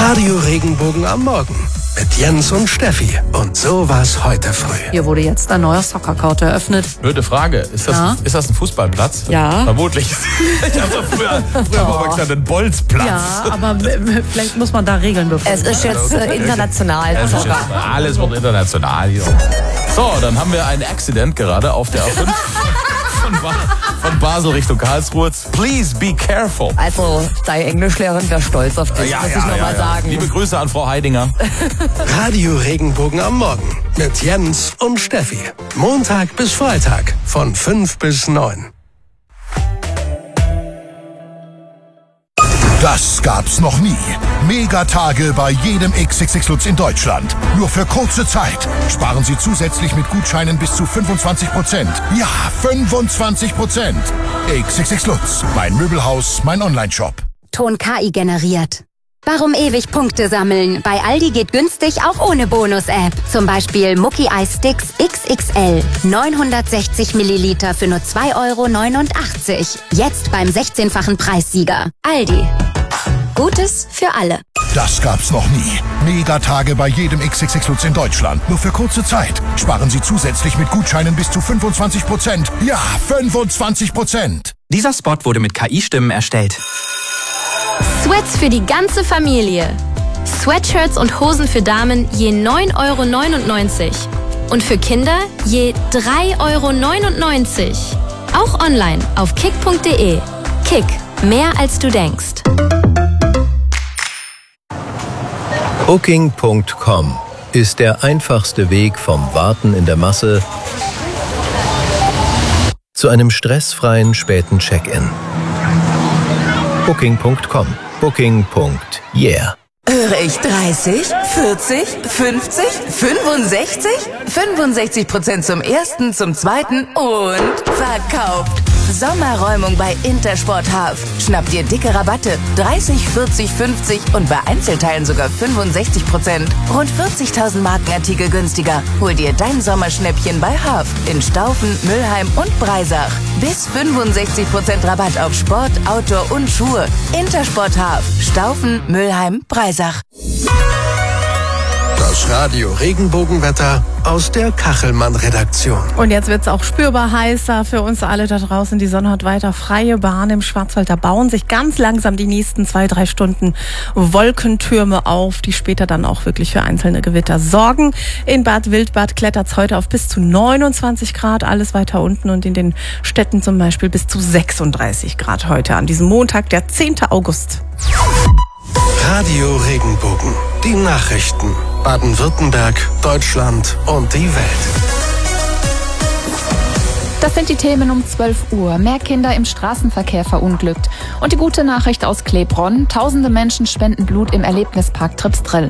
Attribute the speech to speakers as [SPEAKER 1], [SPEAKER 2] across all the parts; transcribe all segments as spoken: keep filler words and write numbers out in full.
[SPEAKER 1] Radio Regenbogen am Morgen mit Jens und Steffi. Und so war's heute früh.
[SPEAKER 2] Hier wurde jetzt ein neuer Soccer-Court eröffnet.
[SPEAKER 3] Blöde Frage. Ist das,
[SPEAKER 2] Ja.
[SPEAKER 3] ist das ein Fußballplatz?
[SPEAKER 2] Ja.
[SPEAKER 3] Vermutlich. Ich habe früher, früher
[SPEAKER 2] Oh.
[SPEAKER 3] mal gesagt, ein Bolzplatz.
[SPEAKER 2] Ja, aber vielleicht muss man da Regeln befolgen.
[SPEAKER 4] Es ist jetzt äh, international.
[SPEAKER 3] Es ist jetzt, alles wird international hier. So, dann haben wir ein Accident gerade auf der A fünf von, ba von Basel Richtung Karlsruhe. Please be careful.
[SPEAKER 4] Also, deine Englischlehrerin wäre stolz auf dich,
[SPEAKER 3] Ja,
[SPEAKER 4] muss
[SPEAKER 3] ja,
[SPEAKER 4] ich nochmal
[SPEAKER 3] ja, ja.
[SPEAKER 4] sagen.
[SPEAKER 3] Liebe Grüße an Frau Heidinger.
[SPEAKER 1] Radio Regenbogen am Morgen mit Jens und Steffi. Montag bis Freitag von fünf bis neun.
[SPEAKER 5] Das gab's noch nie. Megatage bei jedem X X X Lutz in Deutschland. Nur für kurze Zeit. Sparen Sie zusätzlich mit Gutscheinen bis zu fünfundzwanzig Prozent. Ja, fünfundzwanzig Prozent. X X X Lutz. Mein Möbelhaus, mein Onlineshop.
[SPEAKER 6] Ton K I generiert. Warum ewig Punkte sammeln? Bei Aldi geht günstig auch ohne Bonus-App. Zum Beispiel Mucki Eis Sticks X X L. neunhundertsechzig Milliliter für nur zwei Euro neunundachtzig. Jetzt beim sechzehnfachen Preissieger. Aldi. Gutes für alle.
[SPEAKER 5] Das gab's noch nie. Megatage bei jedem X X X Lutz in Deutschland. Nur für kurze Zeit. Sparen Sie zusätzlich mit Gutscheinen bis zu fünfundzwanzig Prozent. Ja, fünfundzwanzig Prozent.
[SPEAKER 7] Dieser Spot wurde mit K I-Stimmen erstellt.
[SPEAKER 8] Sweats für die ganze Familie. Sweatshirts und Hosen für Damen je neun Euro neunundneunzig. Und für Kinder je drei Euro neunundneunzig. Auch online auf kick punkt de. Kick, mehr als du denkst.
[SPEAKER 9] Booking Punkt com ist der einfachste Weg vom Warten in der Masse zu einem stressfreien späten Check-in. Booking Punkt com. Booking. Yeah.
[SPEAKER 4] Höre ich dreißig, vierzig, fünfzig, fünfundsechzig? fünfundsechzig Prozent zum ersten, zum zweiten und verkauft. Sommerräumung bei Intersport Half. Schnapp dir dicke Rabatte. dreißig, vierzig, fünfzig und bei Einzelteilen sogar fünfundsechzig Prozent. Rund vierzigtausend Markenartikel günstiger. Hol dir dein Sommerschnäppchen bei Half in Staufen, Mülheim und Breisach. Bis fünfundsechzig Prozent Rabatt auf Sport, Outdoor und Schuhe. Intersport Half. Staufen, Mülheim, Breisach.
[SPEAKER 1] Das Radio Regenbogenwetter aus der Kachelmann-Redaktion.
[SPEAKER 2] Und jetzt wird es auch spürbar heißer für uns alle da draußen. Die Sonne hat weiter freie Bahn im Schwarzwald. Da bauen sich ganz langsam die nächsten zwei, drei Stunden Wolkentürme auf, die später dann auch wirklich für einzelne Gewitter sorgen. In Bad Wildbad klettert es heute auf bis zu neunundzwanzig Grad, alles weiter unten, und in den Städten zum Beispiel bis zu sechsunddreißig Grad heute an diesem Montag, der zehnten August.
[SPEAKER 1] Radio Regenbogen. Die Nachrichten. Baden-Württemberg, Deutschland und die Welt.
[SPEAKER 10] Das sind die Themen um zwölf Uhr. Mehr Kinder im Straßenverkehr verunglückt. Und die gute Nachricht aus Klebronn. Tausende Menschen spenden Blut im Erlebnispark Tripsdrill.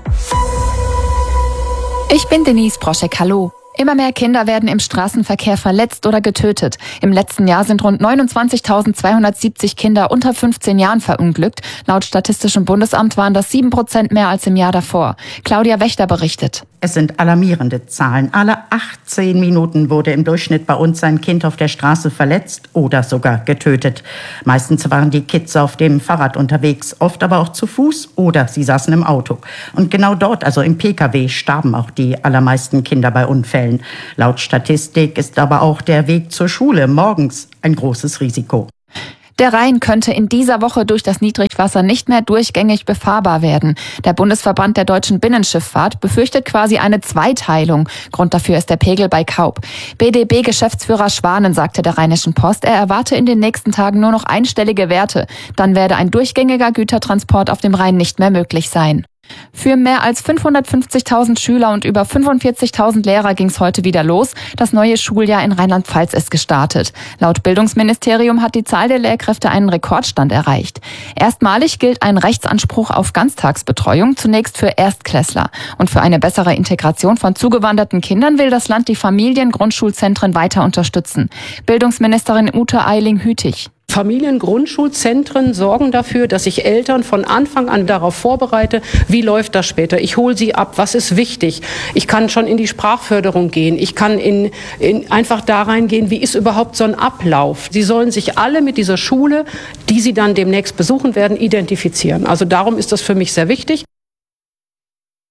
[SPEAKER 10] Ich bin Denise Broschek. Hallo. Immer mehr Kinder werden im Straßenverkehr verletzt oder getötet. Im letzten Jahr sind rund neunundzwanzigtausendzweihundertsiebzig Kinder unter fünfzehn Jahren verunglückt. Laut Statistischem Bundesamt waren das sieben Prozent mehr als im Jahr davor. Claudia Wächter berichtet.
[SPEAKER 11] Es sind alarmierende Zahlen. Alle achtzehn Minuten wurde im Durchschnitt bei uns ein Kind auf der Straße verletzt oder sogar getötet. Meistens waren die Kids auf dem Fahrrad unterwegs, oft aber auch zu Fuß oder sie saßen im Auto. Und genau dort, also im Pkw, starben auch die allermeisten Kinder bei Unfällen. Laut Statistik ist aber auch der Weg zur Schule morgens ein großes Risiko.
[SPEAKER 10] Der Rhein könnte in dieser Woche durch das Niedrigwasser nicht mehr durchgängig befahrbar werden. Der Bundesverband der deutschen Binnenschifffahrt befürchtet quasi eine Zweiteilung. Grund dafür ist der Pegel bei Kaub. B D B-Geschäftsführer Schwanen sagte der Rheinischen Post, er erwarte in den nächsten Tagen nur noch einstellige Werte. Dann werde ein durchgängiger Gütertransport auf dem Rhein nicht mehr möglich sein. Für mehr als fünfhundertfünfzigtausend Schüler und über fünfundvierzigtausend Lehrer ging es heute wieder los. Das neue Schuljahr in Rheinland-Pfalz ist gestartet. Laut Bildungsministerium hat die Zahl der Lehrkräfte einen Rekordstand erreicht. Erstmalig gilt ein Rechtsanspruch auf Ganztagsbetreuung, zunächst für Erstklässler. Und für eine bessere Integration von zugewanderten Kindern will das Land die Familiengrundschulzentren weiter unterstützen. Bildungsministerin Ute Eiling-Hütig.
[SPEAKER 12] Familiengrundschulzentren sorgen dafür, dass ich Eltern von Anfang an darauf vorbereite, wie läuft das später. Ich hole sie ab, was ist wichtig. Ich kann schon in die Sprachförderung gehen. Ich kann in, in einfach da reingehen, wie ist überhaupt so ein Ablauf. Sie sollen sich alle mit dieser Schule, die sie dann demnächst besuchen werden, identifizieren. Also darum ist das für mich sehr wichtig.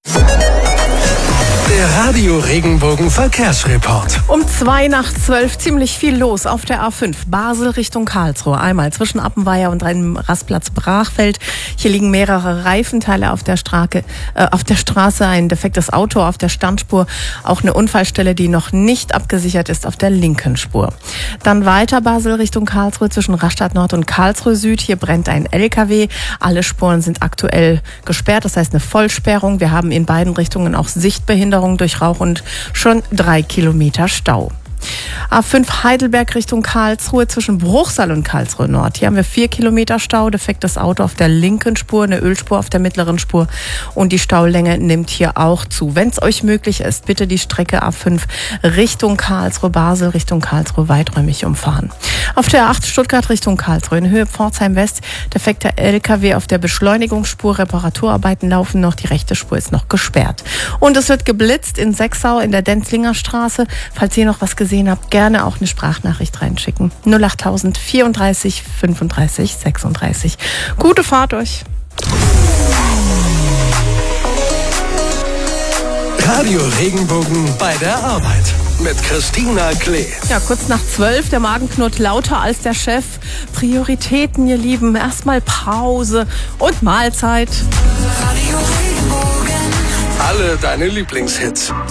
[SPEAKER 1] Der Radio Regenbogen Verkehrsreport.
[SPEAKER 2] Um zwei nach zwölf ziemlich viel los auf der A fünf Basel Richtung Karlsruhe. Einmal zwischen Appenweier und einem Rastplatz Brachfeld. Hier liegen mehrere Reifenteile auf der, Strake, äh, auf der Straße, ein defektes Auto auf der Standspur, auch eine Unfallstelle, die noch nicht abgesichert ist auf der linken Spur. Dann weiter Basel Richtung Karlsruhe zwischen Rastatt Nord und Karlsruhe Süd. Hier brennt ein L K W. Alle Spuren sind aktuell gesperrt, das heißt eine Vollsperrung. Wir haben in beiden Richtungen auch Sichtbehinderung durch Rauch und schon drei Kilometer Stau. A fünf Heidelberg Richtung Karlsruhe zwischen Bruchsal und Karlsruhe Nord. Hier haben wir vier Kilometer Stau, defektes Auto auf der linken Spur, eine Ölspur auf der mittleren Spur und die Staulänge nimmt hier auch zu. Wenn es euch möglich ist, bitte die Strecke A fünf Richtung Karlsruhe, Basel Richtung Karlsruhe weiträumig umfahren. Auf der A acht Stuttgart Richtung Karlsruhe in Höhe Pforzheim West, defekter L K W auf der Beschleunigungsspur, Reparaturarbeiten laufen noch, die rechte Spur ist noch gesperrt. Und es wird geblitzt in Sechsau in der Denzlinger Straße. Falls ihr noch was gesehen habt, gerne auch eine Sprachnachricht reinschicken. null achttausend vierunddreißig fünfunddreißig sechsunddreißig. Gute Fahrt euch.
[SPEAKER 1] Radio Regenbogen bei der Arbeit mit Christina Klee.
[SPEAKER 2] Ja, kurz nach zwölf, der Magen knurrt lauter als der Chef. Prioritäten, ihr Lieben. Erstmal Pause und Mahlzeit.
[SPEAKER 1] Alle deine Lieblingshits.